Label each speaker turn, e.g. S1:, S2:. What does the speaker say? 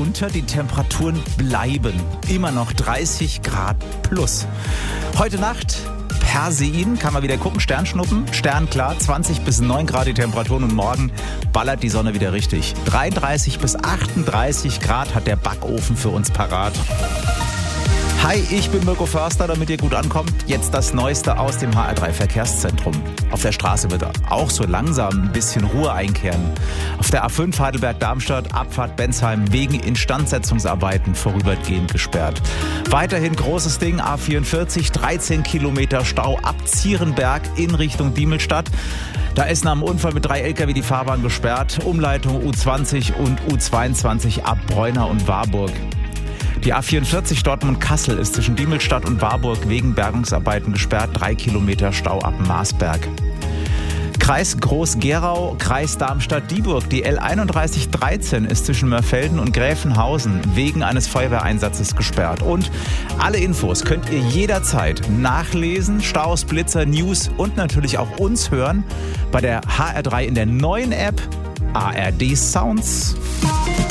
S1: runter, die Temperaturen bleiben immer noch 30 Grad plus. Heute Nacht Persein, kann man wieder gucken, Sternschnuppen, sternklar, 20 bis 9 Grad die Temperaturen und morgen ballert die Sonne wieder richtig. 33 bis 38 Grad hat der Backofen für uns parat. Hi, ich bin Mirko Förster, damit ihr gut ankommt. Jetzt das Neueste aus dem HR3 Verkehrszentrum. Auf der Straße wird auch so langsam ein bisschen Ruhe einkehren. Auf der A5 Heidelberg-Darmstadt, Abfahrt Bensheim wegen Instandsetzungsarbeiten vorübergehend gesperrt. Weiterhin großes Ding, A44, 13 Kilometer Stau ab Zierenberg in Richtung Diemelstadt. Da ist nach einem Unfall mit 3 LKW die Fahrbahn gesperrt. Umleitung U20 und U22 ab Bräuner und Warburg. Die A44 Dortmund-Kassel ist zwischen Diemelstadt und Warburg wegen Bergungsarbeiten gesperrt. 3 Kilometer Stau ab Marsberg. Kreis Groß-Gerau, Kreis Darmstadt-Dieburg. Die L3113 ist zwischen Mörfelden und Gräfenhausen wegen eines Feuerwehreinsatzes gesperrt. Und alle Infos könnt ihr jederzeit nachlesen. Staus, Blitzer, News und natürlich auch uns hören bei der HR3 in der neuen App ARD Sounds.